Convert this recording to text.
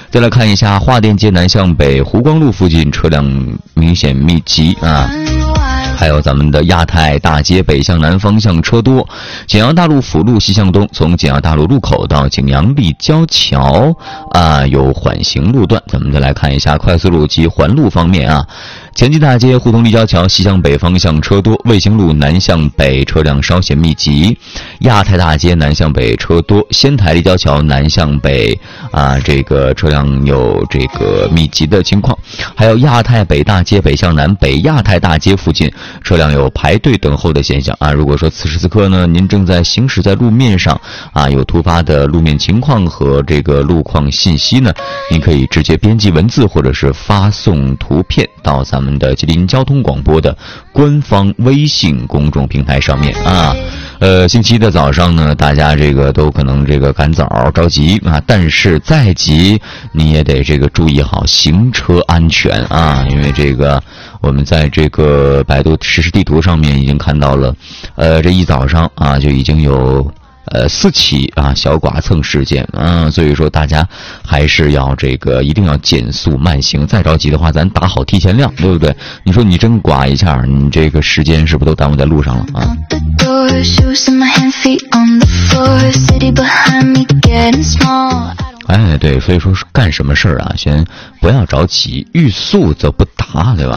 再来看一下华电街南向北湖光路附近车辆明显密集啊。还有咱们的亚太大街北向南方向车多，景阳大路辅路西向东，从景阳大路路口到景阳立交桥有缓行路段。咱们再来看一下快速路及环路方面啊。前进大街互通立交桥西向北方向车多，卫星路南向北车辆稍显密集，亚太大街南向北车多，仙台立交桥南向北这个车辆有这个密集的情况。还有亚太北大街北向南北亚太大街附近车辆有排队等候的现象啊。如果说此时此刻呢您正在行驶在路面上有突发的路面情况和这个路况信息呢，您可以直接编辑文字或者是发送图片到咱们的吉林交通广播的官方微信公众平台上面啊。星期一的早上呢，大家这个都可能这个赶早着急啊，但是再急你也得这个注意好行车安全啊，因为这个我们在这个百度实时地图上面已经看到了，这一早上就已经有4起小剐蹭事件所以说大家还是要这个一定要减速慢行，再着急的话咱打好提前量，对不对？你说你真剐一下，你这个时间是不是都耽误在路上了啊？对，所以说干什么事儿先不要着急，欲速则不达，对吧？